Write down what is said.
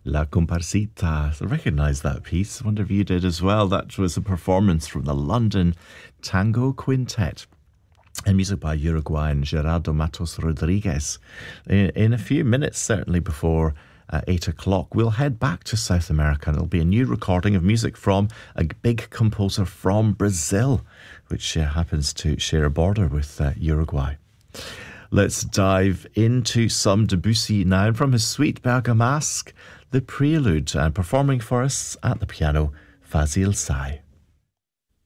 La Comparsita. I recognise that piece. I wonder if you did as well. That was a performance from the London Tango Quintet and music by Uruguayan Gerardo Matos Rodriguez. In a few minutes, certainly before 8 o'clock, we'll head back to South America, and it'll be a new recording of music from a big composer from Brazil, which happens to share a border with Uruguay. Let's dive into some Debussy now, and from his suite Bergamasque, the Prelude, and performing for us at the piano, Fazil Say.